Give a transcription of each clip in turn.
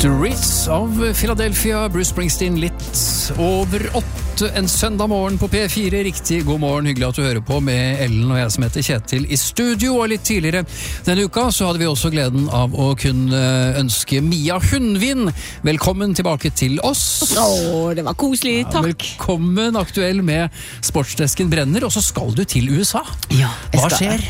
Streets of Philadelphia, Bruce Springsteen, litt over 8 en søndag morgen på P4. Riktig god morgen, hyggelig at du hører på med Ellen og jeg som heter Kjetil i studio. Og litt tidligere denne uka så hadde vi også gleden av å kunne ønske Mia Hundvin velkommen tilbake til oss. Det var koselig, takk. Velkommen, aktuell med Sportsdesken brenner, og så skal du til USA. Ja, Hva skjer?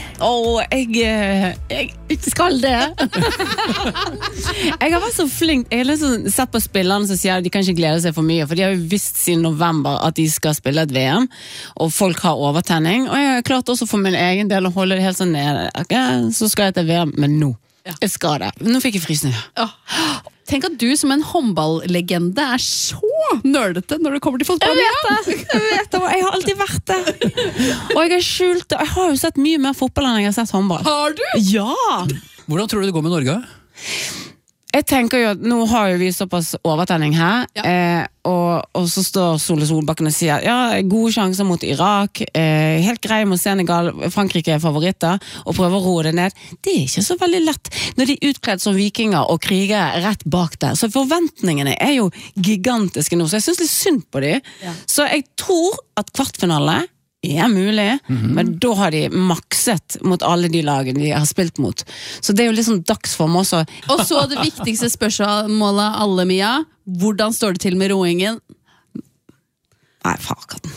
Jeg skal det. Jeg har vært så flink. Jeg har liksom sett på spillerne som sier at de kan ikke glede seg for mye, for de har jo visst siden november at de skal spille et VM, og folk har overtenning, og jeg har klart også for min egen del å holde det helt sånn nede. Okay, så skal jeg til VM, men nå. Jeg skal det. Nå fikk jeg frysninger. Tenk at du som en håndballlegende er så nerdete når det kommer til fotball. Jeg vet det, og jeg har alltid vært det. Og jeg har skjult det. Jeg har jo sett mye mer fotball enn jeg har sett håndball. Har du? Ja! Hvordan tror du det går med Norge? Jeg tenker jo at nå har jo vi såpass overtenning her, og så står Sole Solbakken og sier gode sjanser mot Irak, helt grei mot Senegal, Frankrike er favoritter, og prøver å roe det ned. Det er ikke så veldig lett når de er utkledd som vikinger og kriger rett bak der. Så forventningene er jo gigantiske nå, så jeg synes litt synd på de. Så jeg tror at kvartfinale er mulig, men da har de makset mot alle de lagene de har spilt mot. Så det er jo litt sånn dagsform også. Og så det viktigste spørsmålet alle, Mia. Hvordan står det til med roingen? Nei, farkatten.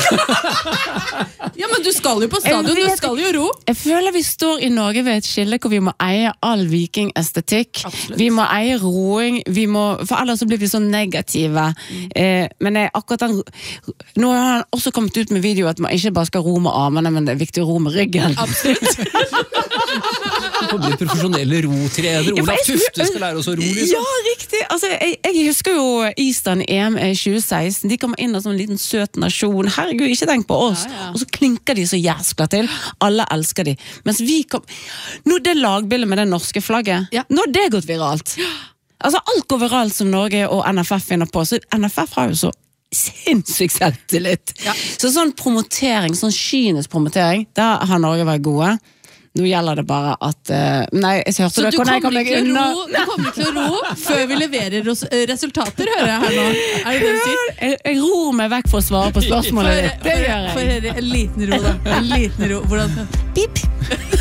Ja, men du skal jo på stadion, du skal jo ro. Jeg føler vi står i Norge ved et skille hvor vi må eie all vikingestetikk. Vi må eie roing, for ellers så blir vi så negative. Men akkurat den, nå har han også kommet ut med video at man ikke bare skal ro med armene, men det er viktig å ro med ryggen. Absolutt. Du blir profesjonelle rotrener. Olav Tufte skal lære oss å ro, liksom. Ja, riktig. Altså, jeg husker jo Island i EM 2016. De kommer inn som en liten søt nasjon. Herregud, ikke tenk på oss. Og så klinker de så jæskla til. Alle elsker de. Mens vi kom... Nå det lagbildet med det norske flagget, nå har det gått viralt. Altså, alt går viralt som Norge og NFF finner på. Så NFF har jo så sinnssykt selvtillit. Så sånn promotering, sånn kynisk promotering, der har Norge vært gode. Nå gjelder det bare at... Nei, jeg hørte så det. du kommer ikke til å ro før vi leverer resultater, hører jeg her nå. Er det det du sier? Jeg ror meg vekk for å svare på spørsmålet ditt. Det gjør jeg. For en liten ro da. En liten ro. Hvordan? Pip.